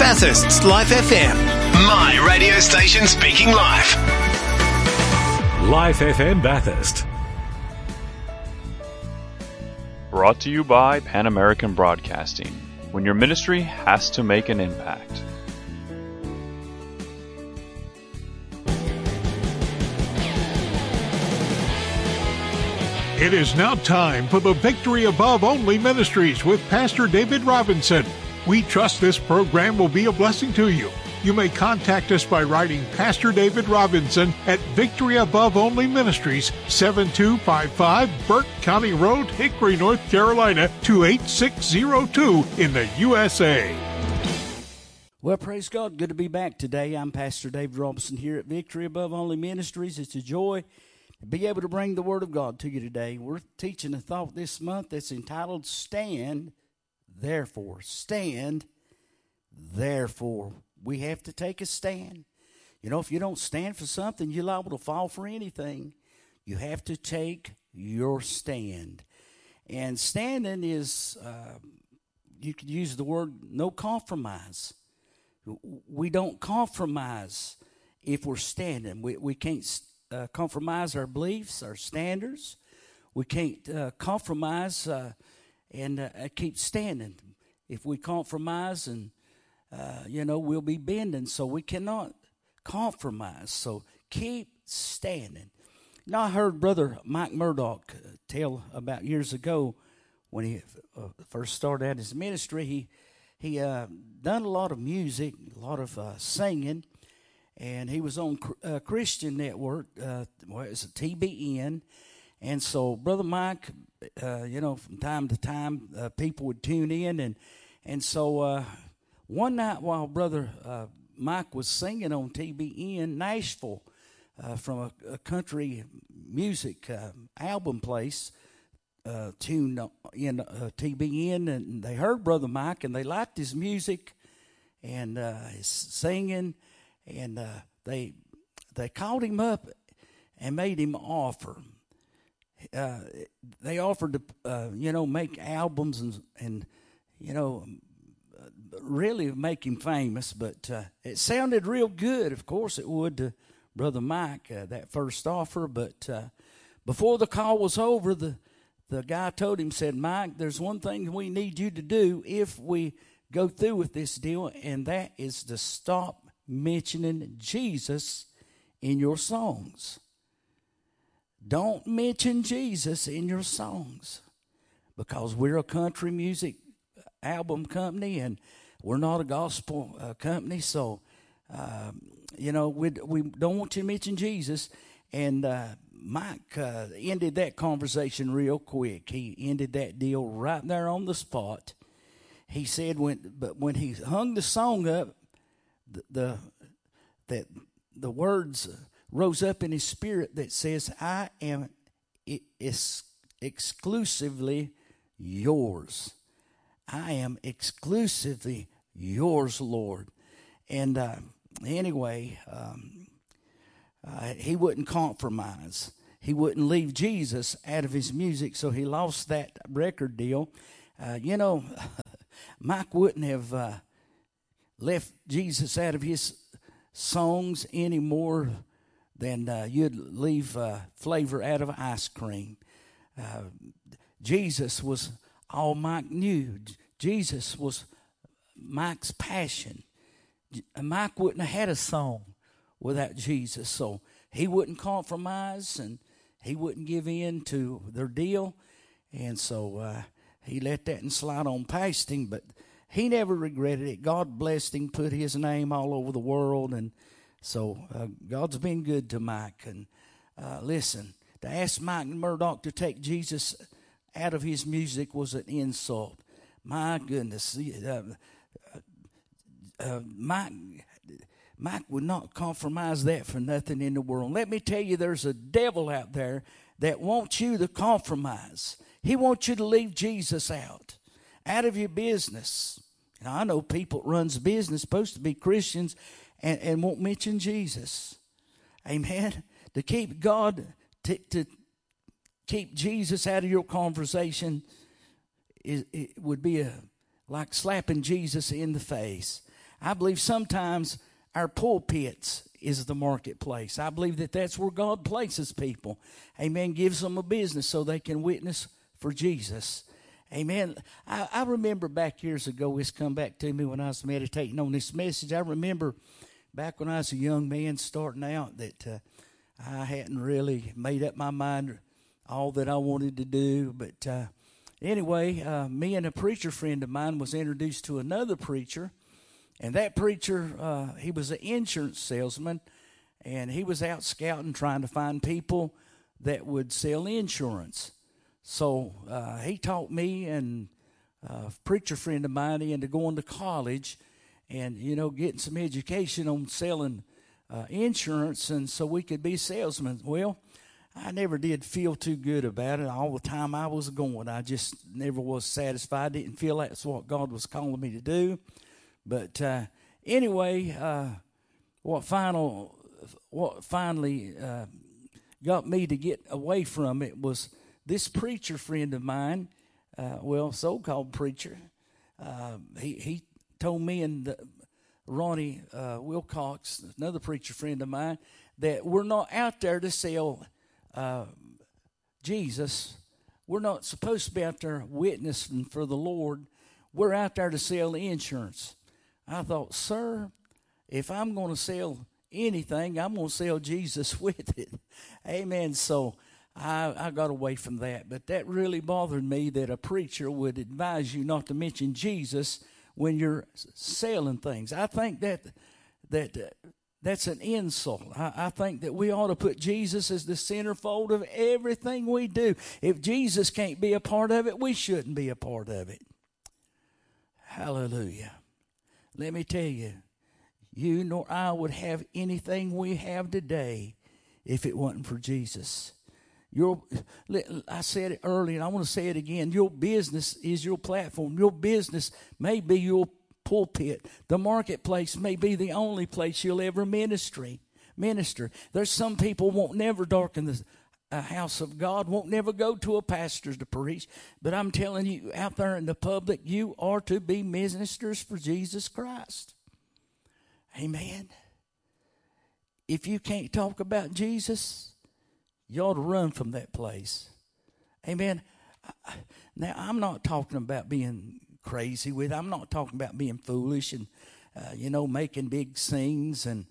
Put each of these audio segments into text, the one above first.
Bathurst's Life FM. My radio station speaking live. Life FM Bathurst. Brought to you by Pan American Broadcasting. When your ministry has to make an impact. It is now time for the Victory Above Only Ministries with Pastor David Robinson. We trust this program will be a blessing to you. You may contact us by writing Pastor David Robinson at Victory Above Only Ministries, 7255 Burke County Road, Hickory, North Carolina, 28602 in the USA. Well, praise God. Good to be back today. I'm Pastor David Robinson here at Victory Above Only Ministries. It's a joy to be able to bring the Word of God to you today. We're teaching a thought this month that's entitled Stand, Therefore. Stand, therefore. We have to take a stand. You know, if you don't stand for something, you're liable to fall for anything. You have to take your stand. And standing is, you could use the word no compromise. We don't compromise if we're standing. We can't compromise our beliefs, our standards. We can't compromise and keep standing. If we compromise and we'll be bending, so we cannot compromise. So keep standing. Now, I heard Brother Mike Murdoch tell about years ago when he first started out his ministry. He done a lot of music, a lot of singing, and he was on Christian Network. It's a TBN, and so Brother Mike, from time to time, people would tune in, and so. One night while Brother Mike was singing on TBN, Nashville, from a country music album place, tuned in TBN, and they heard Brother Mike, and they liked his music and his singing, and they called him up and made him an offer. They offered to, make albums and really make him famous, but it sounded real good. Of course it would to Brother Mike, that first offer, but before the call was over, the guy told him, said, Mike, there's one thing we need you to do if we go through with this deal, and that is to stop mentioning Jesus in your songs. Don't mention Jesus in your songs, because we're a country music album company, and we're not a gospel company, so we don't want you to mention Jesus. And Mike ended that conversation real quick. He ended that deal right there on the spot. He said when he hung the song up, the words rose up in his spirit that says, "I am exclusively yours. I am exclusively yours, Lord." And anyway, he wouldn't compromise. He wouldn't leave Jesus out of his music, so he lost that record deal. Mike wouldn't have left Jesus out of his songs any more than you'd leave flavor out of ice cream. Jesus was all Mike knew. Jesus was Mike's passion. Mike wouldn't have had a song without Jesus, so he wouldn't compromise and he wouldn't give in to their deal, and so he let that and slide on past him, but he never regretted it. God blessed him, put his name all over the world, and so God's been good to Mike. And listen, to ask Mike Murdoch to take Jesus out of his music was an insult. My goodness, Mike would not compromise that for nothing in the world. Let me tell you, there's a devil out there that wants you to compromise. He wants you to leave Jesus out of your business. Now, I know people that runs business supposed to be Christians and won't mention Jesus. Amen. To keep God, to keep Jesus out of your conversation, it would be like slapping Jesus in the face. I believe sometimes our pulpits is the marketplace. I believe that that's where God places people. Amen. Gives them a business so they can witness for Jesus. Amen. I remember back years ago, this come back to me when I was meditating on this message. I remember back when I was a young man starting out that I hadn't really made up my mind all that I wanted to do. But anyway, me and a preacher friend of mine was introduced to another preacher. And that preacher, he was an insurance salesman. And he was out scouting, trying to find people that would sell insurance. So he taught me and a preacher friend of mine into going to college and, getting some education on selling insurance, and so we could be salesmen. Well, I never did feel too good about it. All the time I was going, I just never was satisfied. Didn't feel that's what God was calling me to do. But anyway, what finally got me to get away from it was this preacher friend of mine, so-called preacher. He told me and Ronnie Wilcox, another preacher friend of mine, that we're not out there to sell Jesus. We're not supposed to be out there witnessing for the Lord. We're out there to sell insurance. I thought, sir, if I'm going to sell anything, I'm going to sell Jesus with it. Amen. So I got away from that. But that really bothered me that a preacher would advise you not to mention Jesus when you're selling things. I think that's an insult. I think that we ought to put Jesus as the centerfold of everything we do. If Jesus can't be a part of it, we shouldn't be a part of it. Hallelujah. Let me tell you, you nor I would have anything we have today if it wasn't for Jesus. I said it earlier, and I want to say it again. Your business is your platform. Your business may be your pulpit. The marketplace may be the only place you'll ever minister. There's some people won't never darken the house of God, won't never go to a pastor to preach. But I'm telling you, out there in the public, you are to be ministers for Jesus Christ. Amen. If you can't talk about Jesus, you ought to run from that place. Amen. Now, I'm not talking about being crazy with it. I'm not talking about being foolish and, making big scenes and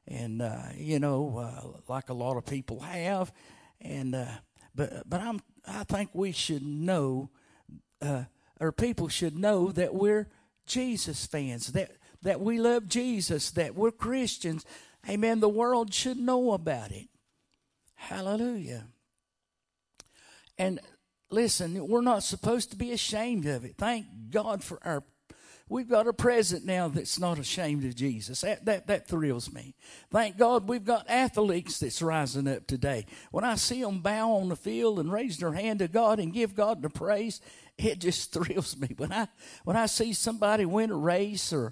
like a lot of people have. And but I think we should know, or people should know that we're Jesus fans, that we love Jesus, that we're Christians. Amen. The world should know about it. Hallelujah. And listen, we're not supposed to be ashamed of it. Thank God for we've got a president now that's not ashamed of Jesus. That thrills me. Thank God we've got athletes that's rising up today. When I see them bow on the field and raise their hand to God and give God the praise, it just thrills me. When I see somebody win a race or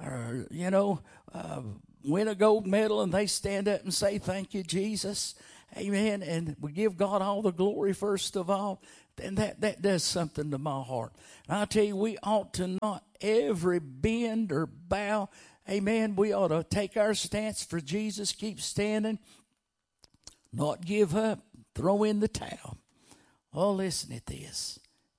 win a gold medal and they stand up and say, "Thank you, Jesus." Amen. And we give God all the glory first of all. Then that does something to my heart. And I tell you, we ought to not ever bend or bow. Amen. We ought to take our stance for Jesus, keep standing, not give up, throw in the towel. Oh, listen at this.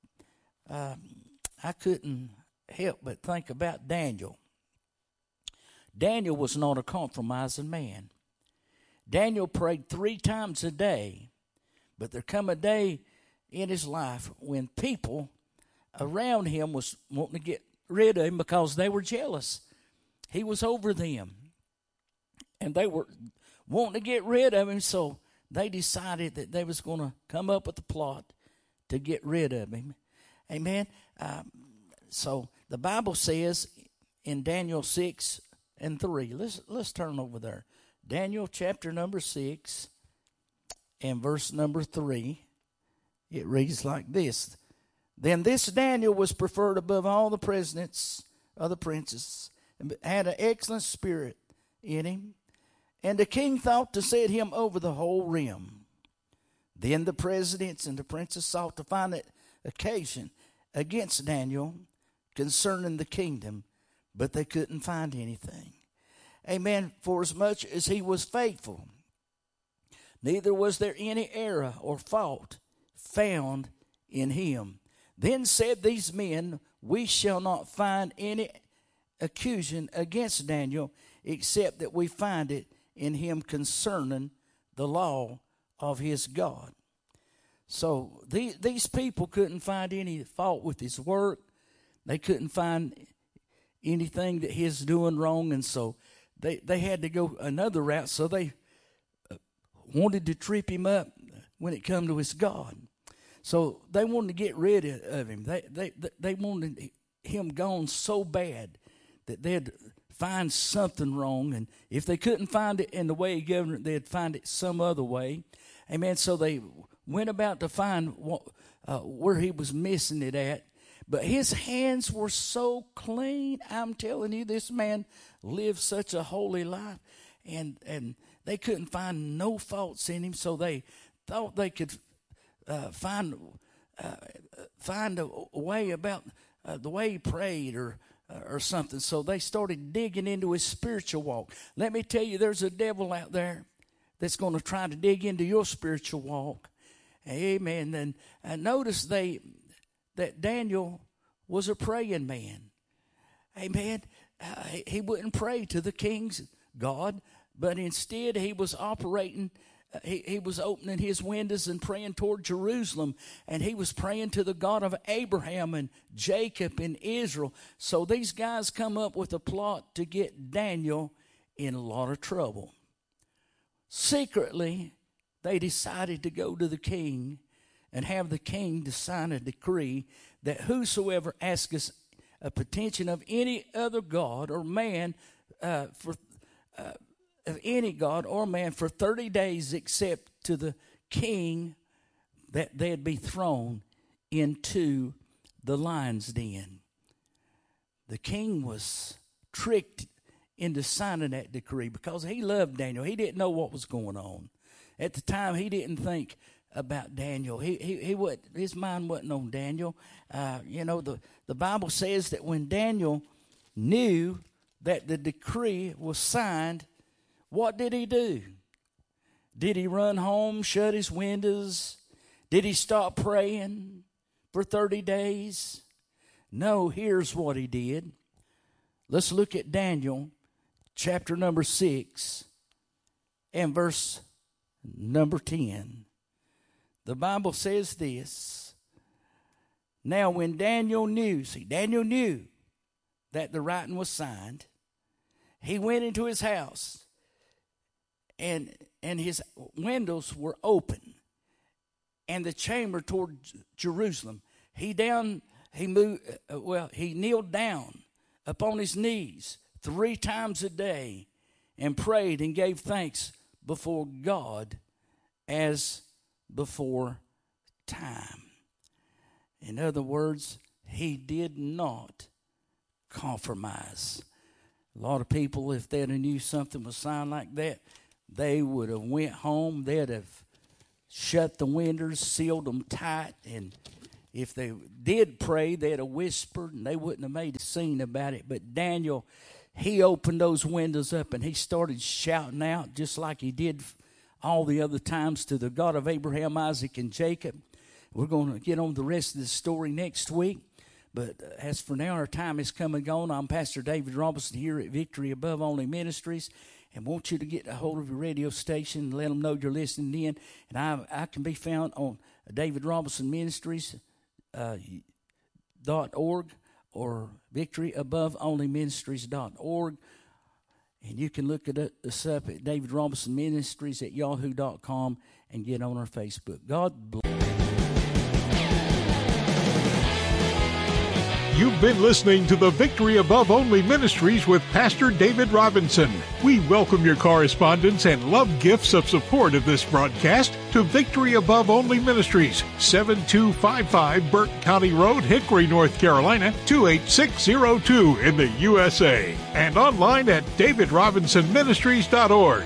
I couldn't help but think about Daniel. Daniel was not a compromising man. Daniel prayed 3 times a day, but there come a day in his life when people around him was wanting to get rid of him because they were jealous. He was over them, and they were wanting to get rid of him, so they decided that they was going to come up with a plot to get rid of him. Amen. So the Bible says in Daniel 6:3. Let's turn over there. Daniel chapter number 6 and verse number 3. It reads like this. Then this Daniel was preferred above all the presidents of the princes, and had an excellent spirit in him. And the king thought to set him over the whole realm. Then the presidents and the princes sought to find an occasion against Daniel concerning the kingdom, but they couldn't find anything. Amen. For as much as he was faithful, neither was there any error or fault found in him. Then said these men, we shall not find any accusation against Daniel, except that we find it in him concerning the law of his God. So these people couldn't find any fault with his work. They couldn't find anything that he's doing wrong, and so they had to go another route. So they wanted to trip him up when it come to his God. So they wanted to get rid of him. They wanted him gone so bad that they'd find something wrong, and if they couldn't find it in the way he governed it, they'd find it some other way. Amen. So they went about to find where he was missing it at. But his hands were so clean. I'm telling you, this man lived such a holy life, and they couldn't find no faults in him. So they thought they could find a way about the way he prayed or something. So they started digging into his spiritual walk. Let me tell you, there's a devil out there that's going to try to dig into your spiritual walk. Amen. And notice that Daniel was a praying man. Amen. He wouldn't pray to the king's God, but instead he was operating. He was opening his windows and praying toward Jerusalem, and he was praying to the God of Abraham and Jacob and Israel. So these guys come up with a plot to get Daniel in a lot of trouble. Secretly, they decided to go to the king and have the king to sign a decree that whosoever asks a petition of any other god or man of any god or man for 30 days except to the king, that they'd be thrown into the lion's den. The king was tricked into signing that decree because he loved Daniel. He didn't know what was going on. At the time, he didn't think about Daniel. His mind wasn't on Daniel. The Bible says that when Daniel knew that the decree was signed, what did he do? Did he run home, shut his windows? Did he stop praying for 30 days? No, here's what he did. Let's look at Daniel chapter number 6 and verse number 10. The Bible says this. Now when Daniel knew that the writing was signed, he went into his house, and his windows were open, and the chamber toward Jerusalem. He kneeled down upon his knees 3 times a day and prayed and gave thanks before God as before time. In other words, he did not compromise. A lot of people, if they'd have knew something was signed like that, they would have went home. They'd have shut the windows, sealed them tight, and if they did pray, they'd have whispered, and they wouldn't have made a scene about it. But Daniel, he opened those windows up, and he started shouting out just like he did all the other times to the God of Abraham, Isaac, and Jacob. We're going to get on the rest of the story next week. But as for now, our time is come and gone. I'm Pastor David Robinson here at Victory Above Only Ministries, and want you to get a hold of your radio station and let them know you're listening in. And I can be found on David Robinson Ministries .org or victoryaboveonlyministries.org. And you can look us up at David Robinson Ministries at yahoo.com and get on our Facebook. God bless. You've been listening to the Victory Above Only Ministries with Pastor David Robinson. We welcome your correspondence and love gifts of support of this broadcast to Victory Above Only Ministries, 7255 Burke County Road, Hickory, North Carolina, 28602 in the USA, and online at davidrobinsonministries.org.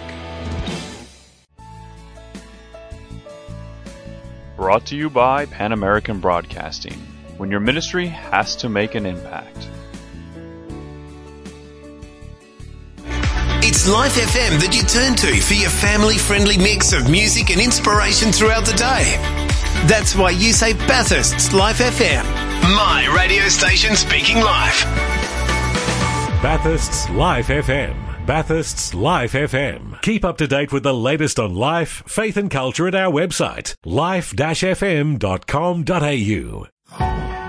Brought to you by Pan American Broadcasting, when your ministry has to make an impact. It's Life FM that you turn to for your family-friendly mix of music and inspiration throughout the day. That's why you say Bathurst's Life FM, my radio station speaking life. Bathurst's Life FM. Bathurst's Life FM. Keep up to date with the latest on life, faith and culture at our website, life-fm.com.au.